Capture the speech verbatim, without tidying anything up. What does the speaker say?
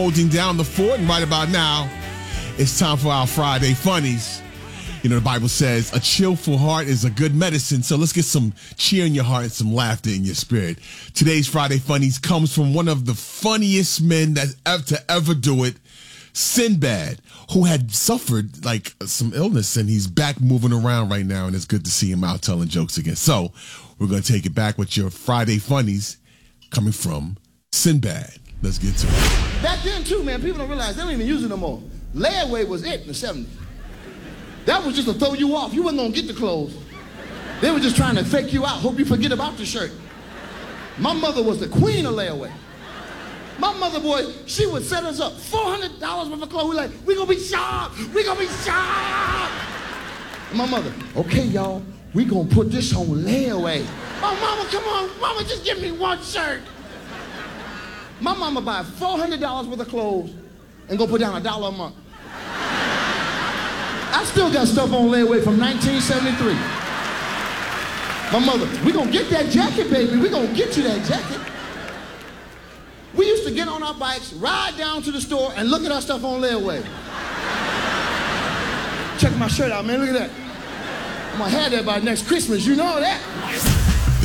Holding down the fort, and right about now, it's time for our Friday Funnies. You know, the Bible says a cheerful heart is a good medicine, so let's get some cheer in your heart and some laughter in your spirit. Today's Friday Funnies comes from one of the funniest men that ever to ever do it, Sinbad, who had suffered like some illness, and he's back moving around right now, and it's good to see him out telling jokes again. So we're going to take it back with your Friday Funnies coming from Sinbad. Let's get to it. Back then, too, man, people don't realize they don't even use it no more. Layaway was it in the seventies. That was just to throw you off. You wasn't going to get the clothes. They were just trying to fake you out, hope you forget about the shirt. My mother was the queen of layaway. My mother, boy, she would set us up. four hundred dollars worth of clothes. We're like, we going to be sharp. we going to be sharp. And my mother, okay, y'all, we going to put this on layaway. Oh, mama, come on. Mama, just give me one shirt. My mama buy four hundred dollars worth of clothes and go put down a dollar a month. I still got stuff on layaway from nineteen seventy-three. My mother, we gonna get that jacket, baby. We gonna get you that jacket. We used to get on our bikes, ride down to the store, and look at our stuff on layaway. Check my shirt out, man. Look at that. I'm gonna have that by next Christmas. You know that.